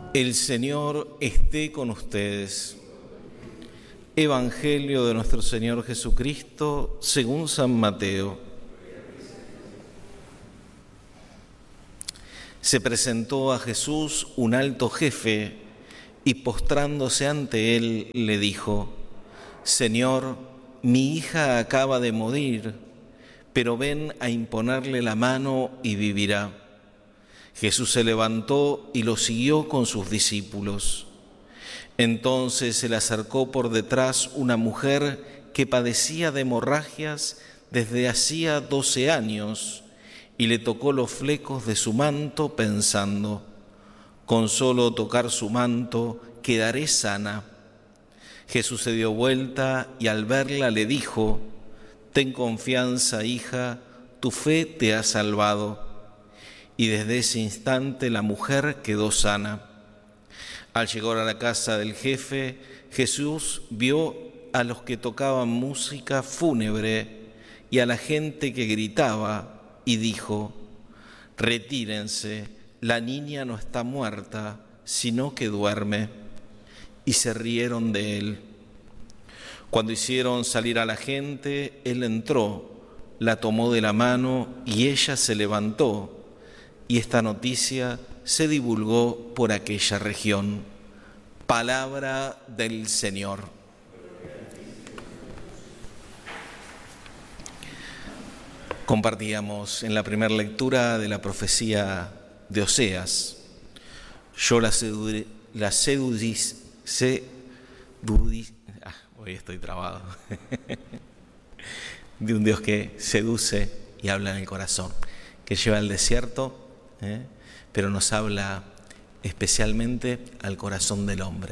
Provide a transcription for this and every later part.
El Señor esté con ustedes. Evangelio de nuestro Señor Jesucristo según San Mateo. Se presentó a Jesús un alto jefe y postrándose ante él le dijo: Señor, mi hija acaba de morir, pero ven a imponerle la mano y vivirá. Jesús se levantó y lo siguió con sus discípulos. Entonces se le acercó por detrás una mujer que padecía de hemorragias desde hacía 12 años y le tocó los flecos de su manto pensando: con solo tocar su manto quedaré sana. Jesús se dio vuelta y al verla le dijo: ten confianza, hija, tu fe te ha salvado. Y desde ese instante la mujer quedó sana. Al llegar a la casa del jefe, Jesús vio a los que tocaban música fúnebre y a la gente que gritaba y dijo: retírense, la niña no está muerta, sino que duerme. Y se rieron de él. Cuando hicieron salir a la gente, él entró, la tomó de la mano y ella se levantó. Y esta noticia se divulgó por aquella región. Palabra del Señor. Compartíamos en la primera lectura de la profecía de Oseas. Yo hoy estoy trabado. De un Dios que seduce y habla en el corazón, que lleva al desierto, pero nos habla especialmente al corazón del hombre.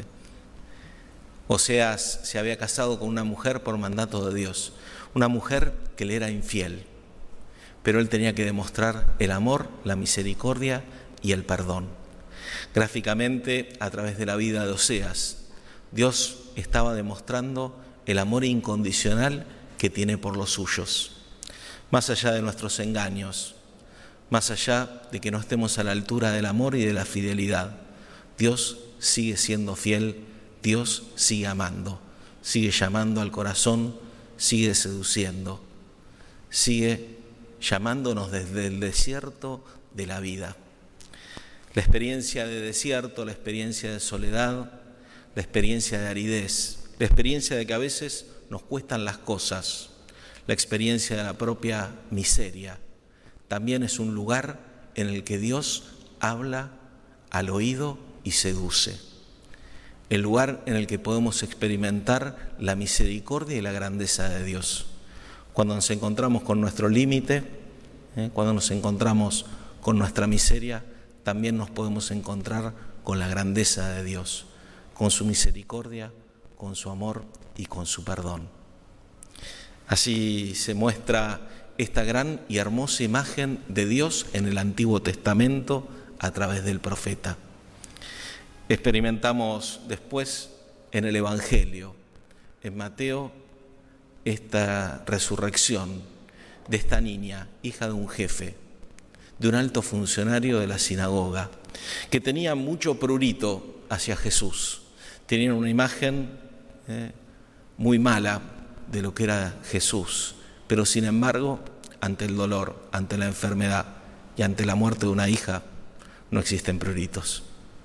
Oseas se había casado con una mujer por mandato de Dios, una mujer que le era infiel, pero él tenía que demostrar el amor, la misericordia y el perdón. Gráficamente, a través de la vida de Oseas, Dios estaba demostrando el amor incondicional que tiene por los suyos, más allá de nuestros engaños, más allá de que no estemos a la altura del amor y de la fidelidad. Dios sigue siendo fiel, Dios sigue amando, sigue llamando al corazón, sigue seduciendo, sigue llamándonos desde el desierto de la vida. La experiencia de desierto, la experiencia de soledad, la experiencia de aridez, la experiencia de que a veces nos cuestan las cosas, la experiencia de la propia miseria, también es un lugar en el que Dios habla al oído y seduce. El lugar en el que podemos experimentar la misericordia y la grandeza de Dios. Cuando nos encontramos con nuestro límite, cuando nos encontramos con nuestra miseria, también nos podemos encontrar con la grandeza de Dios, con su misericordia, con su amor y con su perdón. Así se muestra esta gran y hermosa imagen de Dios en el Antiguo Testamento a través del profeta. Experimentamos después en el Evangelio, en Mateo, esta resurrección de esta niña, hija de un jefe, de un alto funcionario de la sinagoga, que tenía mucho prurito hacia Jesús. Tenían una imagen muy mala de lo que era Jesús, pero sin embargo, ante el dolor, ante la enfermedad y ante la muerte de una hija, no existen pruritos.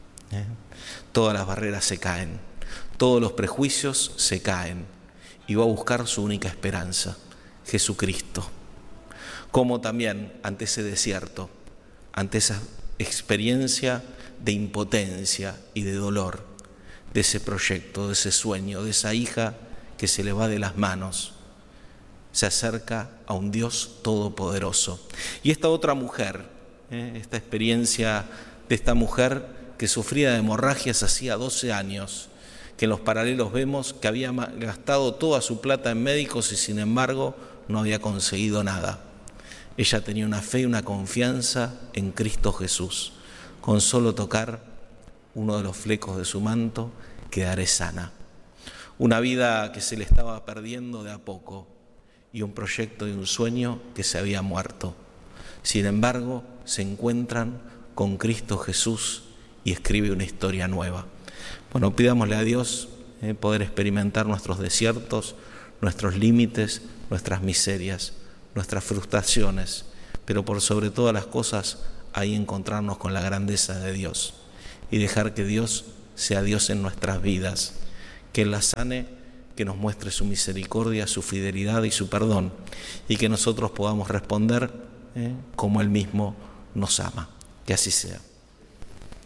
Todas las barreras se caen, todos los prejuicios se caen, y va a buscar su única esperanza, Jesucristo. Como también ante ese desierto, ante esa experiencia de impotencia y de dolor, de ese proyecto, de ese sueño, de esa hija que se le va de las manos, se acerca a un Dios todopoderoso. Y esta otra mujer, esta experiencia de esta mujer que sufría de hemorragias hacía 12 años, que en los paralelos vemos que había gastado toda su plata en médicos y sin embargo no había conseguido nada. Ella tenía una fe y una confianza en Cristo Jesús. Con solo tocar uno de los flecos de su manto, quedaré sana. Una vida que se le estaba perdiendo de a poco y un proyecto y un sueño que se había muerto. Sin embargo, se encuentran con Cristo Jesús y escribe una historia nueva. Bueno, pidámosle a Dios poder experimentar nuestros desiertos, nuestros límites, nuestras miserias, nuestras frustraciones, pero por sobre todas las cosas, ahí encontrarnos con la grandeza de Dios y dejar que Dios sea Dios en nuestras vidas, que Él las sane, que nos muestre su misericordia, su fidelidad y su perdón, y que nosotros podamos responder como Él mismo nos ama. Que así sea.